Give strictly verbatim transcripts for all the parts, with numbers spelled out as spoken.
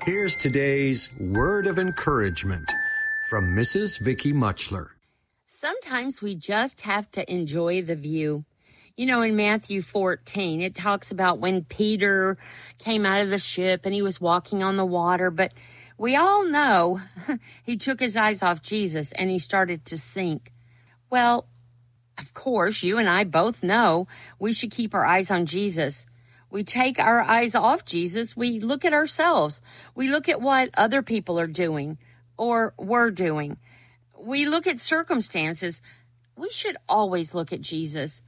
Here's today's word of encouragement from Missus Vicky Muchler. Sometimes we just have to enjoy the view. You know, in Matthew fourteen, it talks about when Peter came out of the ship and he was walking on the water, but we all know he took his eyes off Jesus and he started to sink. Well, of course, you and I both know we should keep our eyes on Jesus. We take our eyes off Jesus. We look at ourselves. We look at what other people are doing or were doing. We look at circumstances. We should always look at Jesus.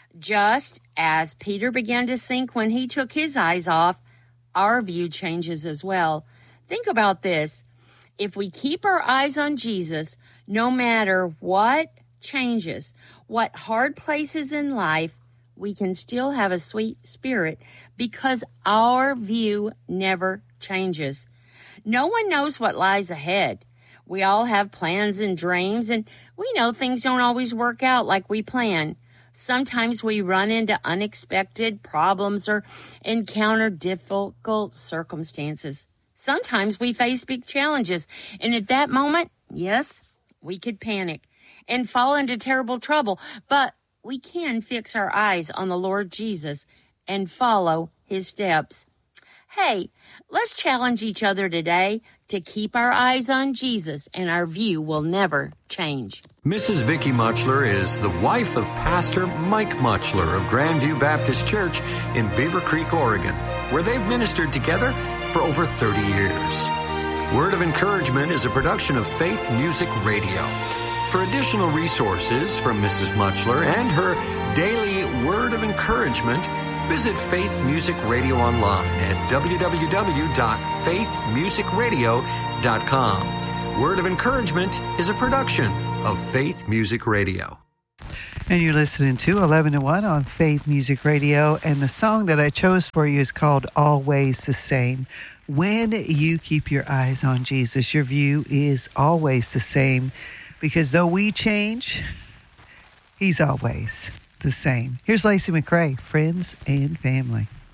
Just as Peter began to sink when he took his eyes off, our view changes as well. Think about this. If we keep our eyes on Jesus, no matter what changes, what hard places in life, we can still have a sweet spirit because our view never changes. No one knows what lies ahead. We all have plans and dreams, and we know things don't always work out like we plan. Sometimes we run into unexpected problems or encounter difficult circumstances. Sometimes we face big challenges, and at that moment, yes, we could panic and fall into terrible trouble, but we can fix our eyes on the Lord Jesus and follow his steps. Hey, let's challenge each other today to keep our eyes on Jesus, and our view will never change. Missus Vicky Muchler is the wife of Pastor Mike Muchler of Grandview Baptist Church in Beaver Creek, Oregon, where they've ministered together for over thirty years. Word of Encouragement is a production of Faith Music Radio. For additional resources from Missus Muchler and her daily Word of Encouragement, visit Faith Music Radio online at w w w dot faith music radio dot com. Word of Encouragement is a production of Faith Music Radio. And you're listening to eleven to one on Faith Music Radio, and the song that I chose for you is called Always the Same. When you keep your eyes on Jesus, your view is always the same, because though we change, he's always the same. Here's Lacey McRae, Friends and Family.